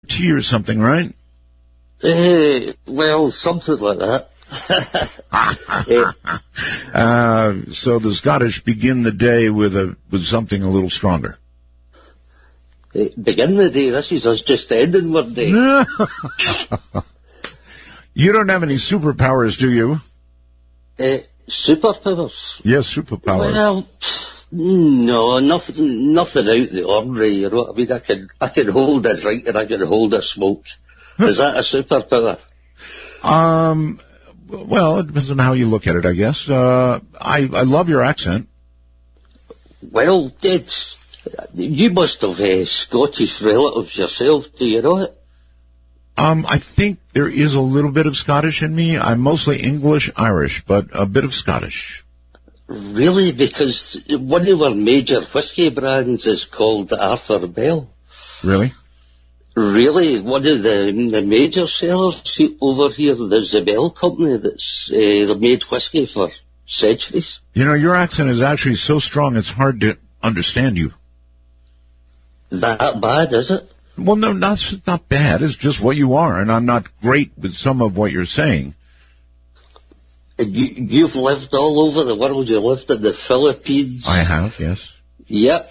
tea or something, right? Well, something like that. So the Scottish begin the day with something a little stronger. Begin the day. This is us just ending one day. You don't have any superpowers, do you? Superpowers? Yes, superpowers. Well, no, nothing out the ordinary. You know what I mean? I can hold a drink and I can hold a smoke. Is that a superpower? Well, it depends on how you look at it, I guess. I love your accent. Well, you must have Scottish relatives yourself. Do you know it? I think there is a little bit of Scottish in me. I'm mostly English-Irish, but a bit of Scottish. Really? Because one of our major whiskey brands is called Arthur Bell. Really? Really? One of the major sellers over here, there's the Bell Company they've made whiskey for centuries. You know, your accent is actually so strong it's hard to understand you. That bad, is it? Well, no, that's not bad. It's just what you are, and I'm not great with some of what you're saying. You've lived all over the world. You lived in the Philippines. I have, yes. Yep.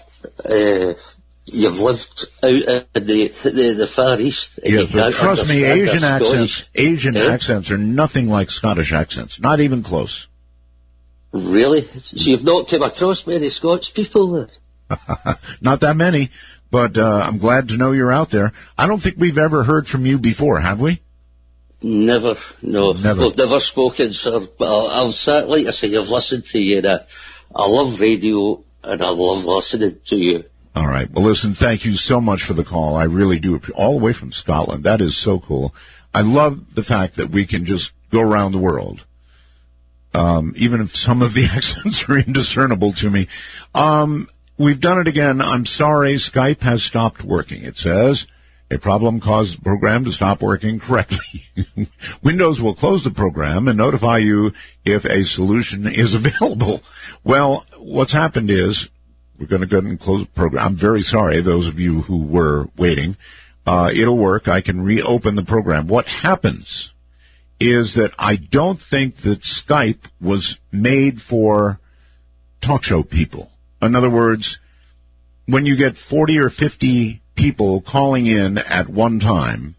You've lived out in the Far East. Yes, but trust me, Asian accents are nothing like Scottish accents. Not even close. Really? So you've not come across many Scots people then? Not that many, but I'm glad to know you're out there. I don't think we've ever heard from you before, have we? Never, no. Never. We've never spoken, sir. But like I say, I've listened to you. I love radio, and I love listening to you. All right. Well, listen, thank you so much for the call. I really do. All the way from Scotland. That is so cool. I love the fact that we can just go around the world, even if some of the accents are indiscernible to me. We've done it again. I'm sorry. Skype has stopped working, it says. A problem caused the program to stop working correctly. Windows will close the program and notify you if a solution is available. Well, what's happened is we're going to go ahead and close the program. I'm very sorry, those of you who were waiting. It'll work. I can reopen the program. What happens is that I don't think that Skype was made for talk show people. In other words, when you get 40 or 50 people calling in at one time,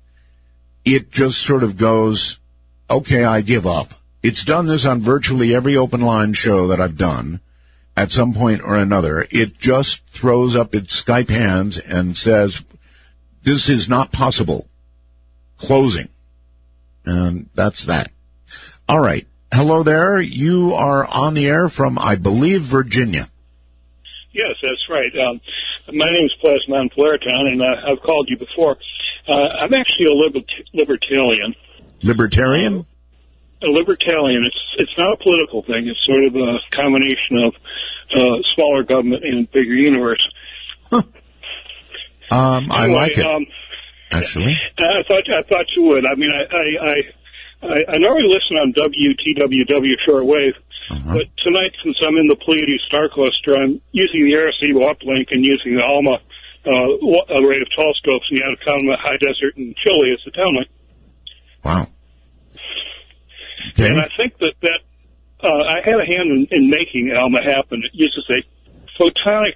it just sort of goes, okay, I give up. It's done this on virtually every open line show that I've done at some point or another. It just throws up its Skype hands and says, this is not possible. Closing. And that's that. All right. Hello there. You are on the air from, I believe, Virginia. Yes, that's right. My name is Plasmon Flareton, and I've called you before. I'm actually a libertarian. Libertarian? A libertarian. It's not a political thing. It's sort of a combination of smaller government and bigger universe. Huh. Anyway, I like it, actually. I thought you would. I mean, I normally listen on WTWW shortwave. But tonight, since I'm in the Pleiades star cluster, I'm using the RC uplink and using the ALMA array of telescopes in the Atacama High Desert in Chile as the downlink. Wow. Okay. And I think that I had a hand in making ALMA happen. It uses a photonic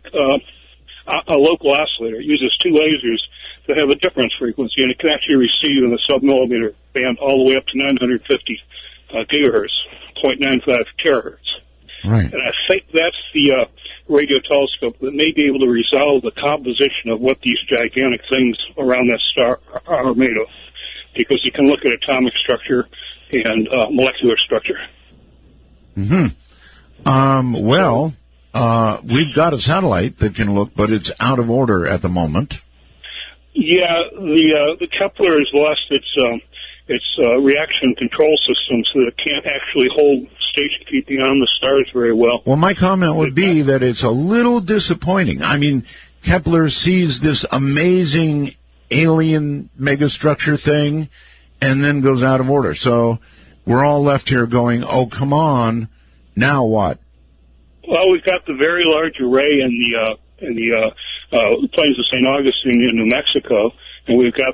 a local oscillator. It uses two lasers that have a difference frequency, and it can actually receive in the sub-millimeter band all the way up to 950 gigahertz. 0.95 terahertz. Right. And I think that's the radio telescope that may be able to resolve the composition of what these gigantic things around that star are made of, because you can look at atomic structure and molecular structure. Well, we've got a satellite that can look, but it's out of order at the moment. Yeah, the Kepler has lost its reaction control system, so that it can't actually hold station keeping on the stars very well. Well, my comment would be that it's a little disappointing. I mean, Kepler sees this amazing alien megastructure thing and then goes out of order. So we're all left here going, oh, come on, now what? Well, we've got the very large array in the plains of St. Augustine in New Mexico, and we've got